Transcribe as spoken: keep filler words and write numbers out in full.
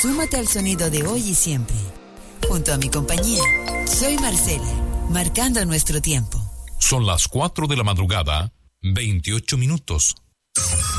Súmate al sonido de hoy y siempre. Junto a mi compañía, soy Marcela, marcando nuestro tiempo. Son las cuatro de la madrugada, veintiocho minutos.